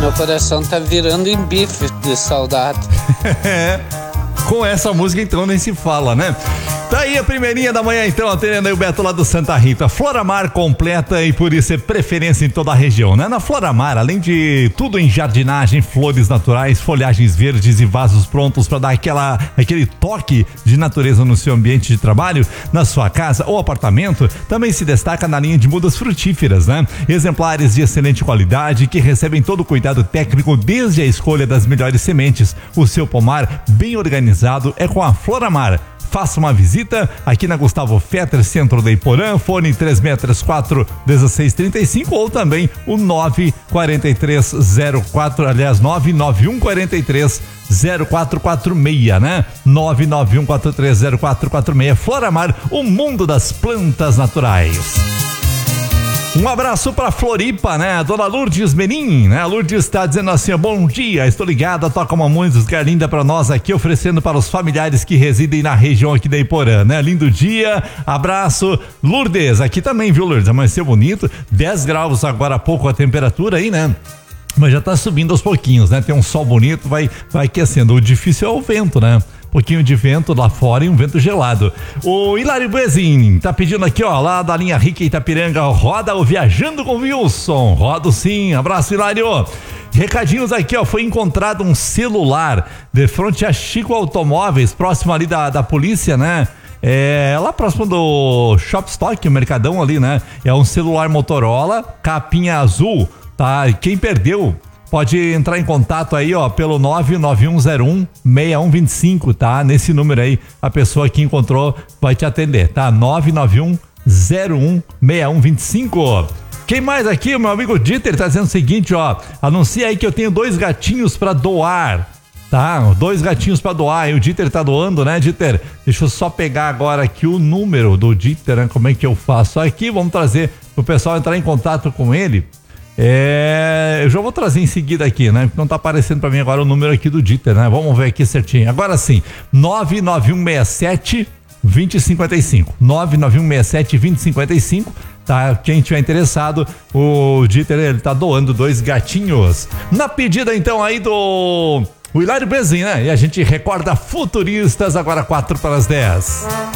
Meu coração tá virando em bife de saudade. Com essa música então nem se fala, né? Tá aí a primeirinha da manhã então, atendendo aí o Beto lá do Santa Rita. Floramar completa e por isso é preferência em toda a região, né? Na Floramar, além de tudo em jardinagem, flores naturais, folhagens verdes e vasos prontos para dar aquele toque de natureza no seu ambiente de trabalho, na sua casa ou apartamento, também se destaca na linha de mudas frutíferas, né? Exemplares de excelente qualidade que recebem todo o cuidado técnico desde a escolha das melhores sementes. O seu pomar bem organizado é com a Floramar. Faça uma visita aqui na Gustavo Fetter, centro da Iporã, fone 3634-1635 ou também o 991430446, né? 991430446. Floramar, o mundo das plantas naturais. Um abraço pra Floripa, né? A dona Lourdes Menin, né? A Lourdes está dizendo assim, bom dia, estou ligada, toca uma música linda pra nós aqui, oferecendo para os familiares que residem na região aqui da Iporã, né? Lindo dia, abraço. Lourdes, aqui também, viu, Lourdes? Amanheceu bonito, 10 graus agora há pouco a temperatura aí, né? Mas já tá subindo aos pouquinhos, né? Tem um sol bonito, vai aquecendo. O difícil é o vento, né? Pouquinho de vento lá fora e um vento gelado. O Hilário Bezin tá pedindo aqui, ó, lá da linha Rica Itapiranga, roda o Viajando com Wilson. Rodo sim, abraço, Hilário. Recadinhos aqui, ó, foi encontrado um celular de frente a Chico Automóveis, próximo ali da polícia, né? É lá próximo do Shopstock, o Mercadão ali, né? É um celular Motorola, capinha azul, tá? Quem perdeu pode entrar em contato aí, ó, pelo 991016125, tá? Nesse número aí, a pessoa que encontrou vai te atender, tá? 991016125. Quem mais aqui? O meu amigo Dieter tá dizendo o seguinte, ó, anuncia aí que eu tenho 2 gatinhos pra doar, tá? 2 gatinhos pra doar, e o Dieter tá doando, né, Dieter? Deixa eu só pegar agora aqui o número do Dieter, né? Como é que eu faço aqui? Vamos trazer pro pessoal entrar em contato com ele. Eu já vou trazer em seguida aqui, né? Não tá aparecendo pra mim agora o número aqui do Dieter, né? Vamos ver aqui certinho. Agora sim, 99167-2055. 99167-2055. Tá? Quem tiver interessado, o Dieter, ele tá doando 2 gatinhos. Na pedida então aí do Hilário Bezin, né? E a gente recorda Futuristas agora 4 para as 10.